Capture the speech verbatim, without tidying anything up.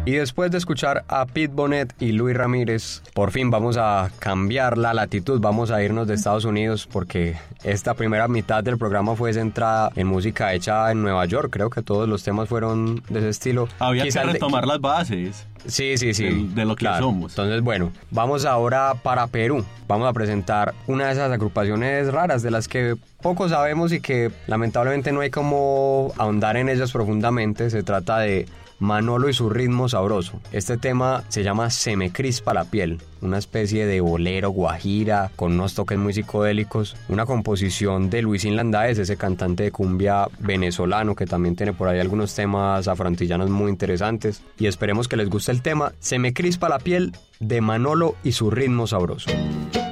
Y después de escuchar a Pete Bonet y Luis Ramírez, por fin vamos a cambiar la latitud, vamos a irnos de Estados Unidos porque esta primera mitad del programa fue centrada en música hecha en Nueva York. Creo que todos los temas fueron de ese estilo. Había Quizás que retomar de... las bases. Sí, sí, sí. De, de lo que claro. somos. Entonces, bueno, vamos ahora para Perú. Vamos a presentar una de esas agrupaciones raras de las que poco sabemos y que lamentablemente no hay como ahondar en ellas profundamente. Se trata de Manolo y su ritmo sabroso. Este tema se llama Se me crispa la piel, una especie de bolero guajira con unos toques muy psicodélicos, una composición de Luisín Landaez, ese cantante de cumbia venezolano que también tiene por ahí algunos temas afroantillanos muy interesantes, y esperemos que les guste el tema Se me crispa la piel de Manolo y su ritmo sabroso.